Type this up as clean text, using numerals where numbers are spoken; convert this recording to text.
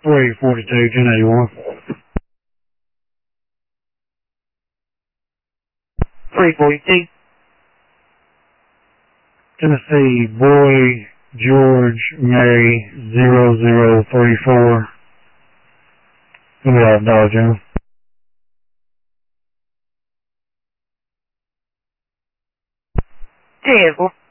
342, 1081. 342. Tennessee, Boy, George, Mary, 0034. Give me that Dollar General. 384.